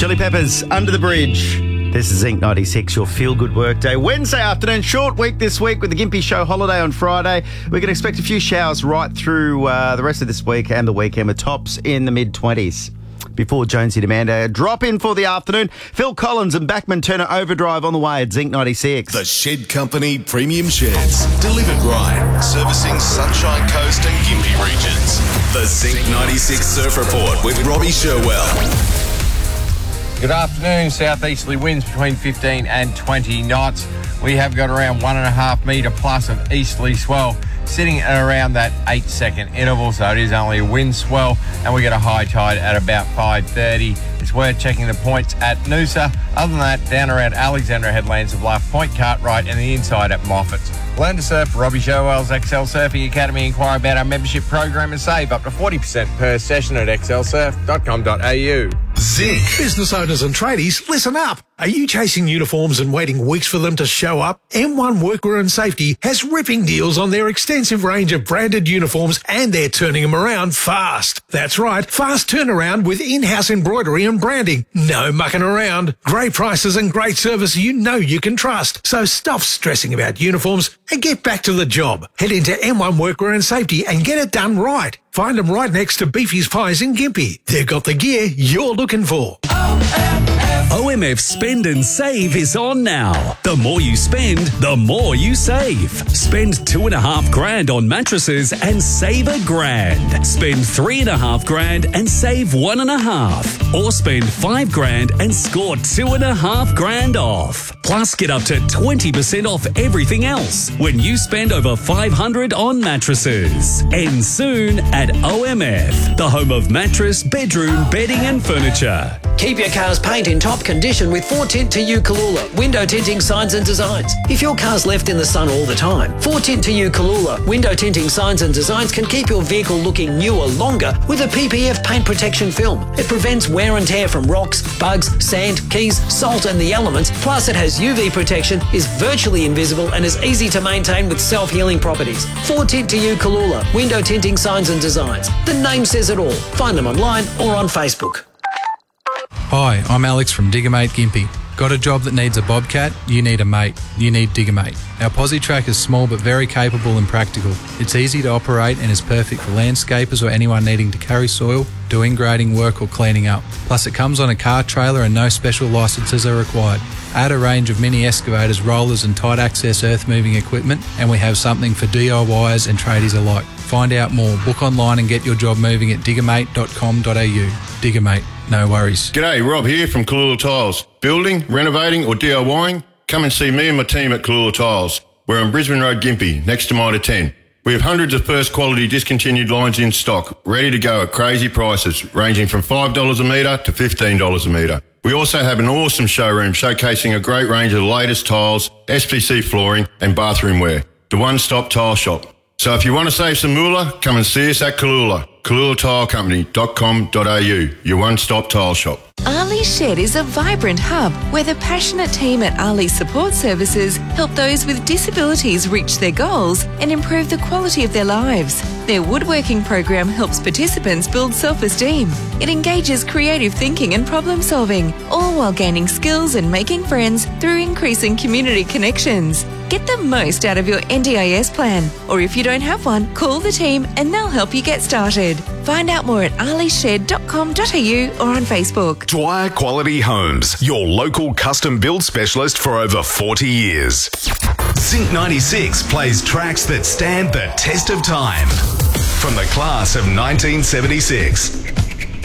Chili Peppers, Under the Bridge. This is Zinc 96, your feel-good workday. Wednesday afternoon, short week this week with the Gympie Show holiday on Friday. We can expect a few showers right through the rest of this week and the weekend with tops in the mid-20s. Before Jonesy Demand, a drop in for the afternoon. Phil Collins and Backman Turner Overdrive on the way at Zinc 96. The Shed Company Premium Sheds. Delivered right. Servicing Sunshine Coast and Gympie regions. The Zinc 96 Surf Report with Robbie Sherwell. Good afternoon. Southeasterly winds between 15 and 20 knots. We have got around 1.5 metre plus of easterly swell, sitting at around that 8-second interval, so it is only a wind swell, and we get a high tide at about 5:30. It's worth checking the points at Noosa. Other than that, down around Alexandra Headlands of Bluff, Point Cartwright, and the inside at Moffat's. Learn to surf. Robbie Sherwell's XL Surfing Academy. Inquire about our membership program and save up to 40% per session at xlsurf.com.au. Zinc. Business owners and tradies, listen up. Are you chasing uniforms and waiting weeks for them to show up? M1 Workwear and Safety has ripping deals on their extensive range of branded uniforms, and they're turning them around fast. That's right, fast turnaround with in-house embroidery and branding. No mucking around. Great prices and great service you know you can trust. So stop stressing about uniforms and get back to the job. Head into M1 Workwear and Safety and get it done right. Find them right next to Beefy's Pies in Gympie. They've got the gear you're looking for. OMF Spend and Save is on now. The more you spend, the more you save. Spend $2,500 on mattresses and save $1,000. Spend $3,500 and save $1,500. Or spend $5,000 and score $2,500 off. Plus, get up to 20% off everything else when you spend over $500 on mattresses. End soon at OMF, the home of mattress, bedroom, bedding and furniture. Keep your car's paint in top condition with 4Tint to You Kalula window tinting signs and designs. If your car's left in the sun all the time, 4Tint to You Kalula window tinting signs and designs can keep your vehicle looking newer longer with a PPF paint protection film. It prevents wear and tear from rocks, bugs, sand, keys, salt and the elements. Plus it has UV protection, is virtually invisible and is easy to maintain with self-healing properties. 4Tint to You Kalula window tinting signs and designs. The name says it all. Find them online or on Facebook. Hi, I'm Alex from Diggermate Gympie. Got a job that needs a bobcat? You need a mate. You need Diggermate. Our posi track is small but very capable and practical. It's easy to operate and is perfect for landscapers or anyone needing to carry soil, do ingrading work or cleaning up. Plus it comes on a car trailer and no special licences are required. Add a range of mini excavators, rollers and tight access earth moving equipment, and we have something for DIYers and tradies alike. Find out more. Book online and get your job moving at diggermate.com.au. Diggermate. No worries. G'day, Rob here from Kalula Tiles. Building, renovating or DIYing? Come and see me and my team at Kalula Tiles. We're on Brisbane Road, Gympie, next to Mitre 10. We have hundreds of first quality discontinued lines in stock, ready to go at crazy prices, ranging from $5 a metre to $15 a metre. We also have an awesome showroom showcasing a great range of the latest tiles, SPC flooring and bathroom wear. The one-stop tile shop. So if you want to save some moolah, come and see us at Kalula. KalulaTileCompany.com.au, your one-stop tile shop. Ali Shed is a vibrant hub where the passionate team at Ali Support Services help those with disabilities reach their goals and improve the quality of their lives. Their woodworking program helps participants build self-esteem. It engages creative thinking and problem solving, all while gaining skills and making friends through increasing community connections. Get the most out of your NDIS plan, or if you don't have one, call the team and they'll help you get started. Find out more at alished.com.au or on Facebook. Dwyer Quality Homes, your local custom build specialist for over 40 years. Zinc 96 plays tracks that stand the test of time. From the class of 1976.